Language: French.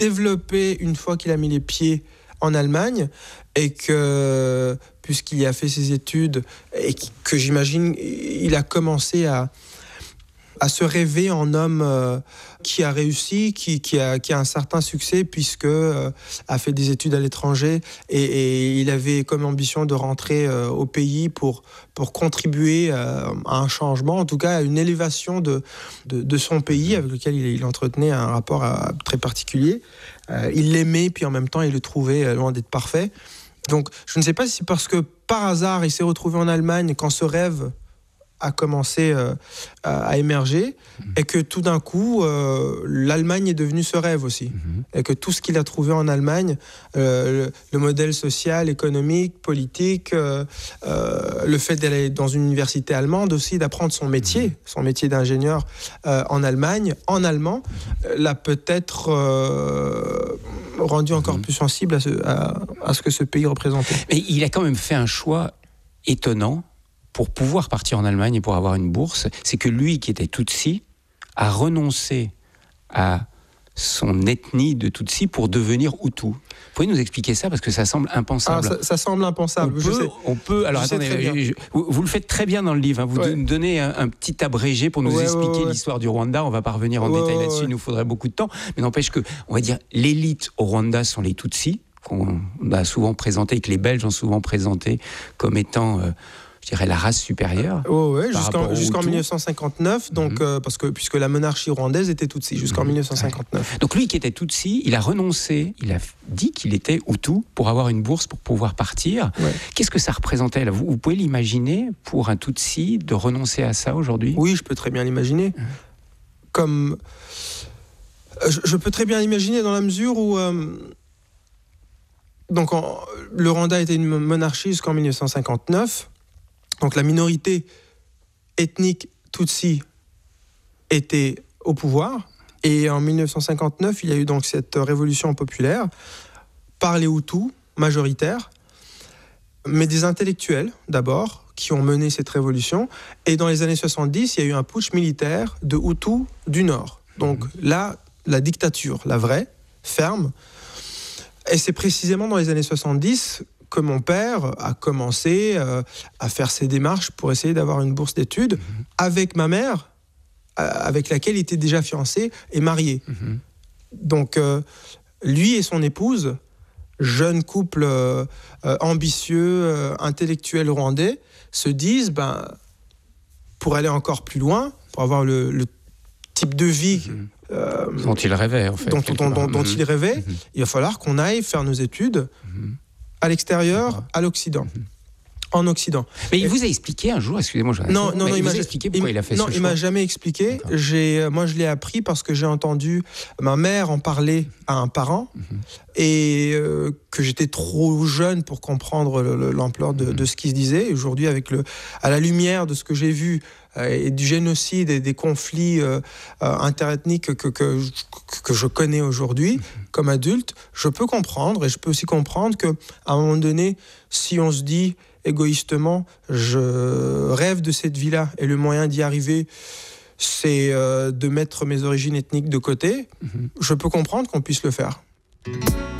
développé une fois qu'il a mis les pieds en Allemagne, et que, puisqu'il y a fait ses études, et que j'imagine il a commencé à se rêver en homme qui a réussi, qui a un certain succès, puisque a fait des études à l'étranger, et il avait comme ambition de rentrer au pays pour contribuer à un changement, en tout cas à une élévation de son pays, avec lequel il entretenait un rapport très particulier. Il l'aimait, puis en même temps il le trouvait loin d'être parfait. Donc je ne sais pas si parce que par hasard il s'est retrouvé en Allemagne quand ce rêve a commencé à émerger, et que tout d'un coup, l'Allemagne est devenue ce rêve aussi. Et que tout ce qu'il a trouvé en Allemagne, le modèle social, économique, politique, le fait d'aller dans une université allemande aussi, d'apprendre son métier d'ingénieur en Allemagne, en allemand, l'a peut-être rendu encore plus sensible à ce que ce pays représentait. Mais il a quand même fait un choix étonnant pour pouvoir partir en Allemagne et pour avoir une bourse. C'est que lui, qui était Tutsi, a renoncé à son ethnie de Tutsi pour devenir Hutu. Vous pouvez nous expliquer ça, parce que ça semble impensable. Ça semble impensable. On peut. Alors attendez, vous le faites très bien dans le livre. Vous nous donnez un petit abrégé pour nous expliquer l'histoire du Rwanda. On va pas revenir en détail là-dessus. Il nous faudrait beaucoup de temps. Mais n'empêche que, on va dire, l'élite au Rwanda sont les Tutsis, qu'on a souvent présenté, et que les Belges ont souvent présenté comme étant je dirais la race supérieure. Jusqu'en 1959, donc, puisque la monarchie rwandaise était Tutsi, jusqu'en 1959. Donc lui qui était Tutsi, il a renoncé, il a dit qu'il était Hutu pour avoir une bourse, pour pouvoir partir. Qu'est-ce que ça représentait là ? Vous pouvez l'imaginer pour un Tutsi de renoncer à ça aujourd'hui ? Oui, je peux très bien l'imaginer. Comme je peux très bien l'imaginer dans la mesure où le Rwanda était une monarchie jusqu'en 1959. Donc la minorité ethnique Tutsi était au pouvoir, et en 1959, il y a eu donc cette révolution populaire par les Hutus majoritaires, mais des intellectuels d'abord qui ont mené cette révolution, et dans les années 70, il y a eu un putsch militaire de Hutus du Nord. Donc là, la dictature, la vraie, ferme, et c'est précisément dans les années 70 que mon père a commencé à faire ses démarches pour essayer d'avoir une bourse d'études avec ma mère, avec laquelle il était déjà fiancé et marié. Donc, lui et son épouse, jeune couple ambitieux, intellectuel rwandais, se disent, pour aller encore plus loin, pour avoir le type de vie dont il rêvait, en fait. Dont il rêvait, il va falloir qu'on aille faire nos études à l'extérieur, à l'Occident. En Occident. Mais il vous a expliqué un jour, excusez-moi, il m'a expliqué pourquoi il a fait ce choix. Non, il m'a jamais expliqué. Moi, je l'ai appris parce que j'ai entendu ma mère en parler à un parent, et que j'étais trop jeune pour comprendre l'ampleur de ce qui se disait. Et aujourd'hui, à la lumière de ce que j'ai vu, et du génocide et des conflits interethniques que je connais aujourd'hui comme adulte, je peux comprendre, et je peux aussi comprendre qu'à un moment donné, si on se dit égoïstement, je rêve de cette vie-là, et le moyen d'y arriver, c'est de mettre mes origines ethniques de côté, je peux comprendre qu'on puisse le faire.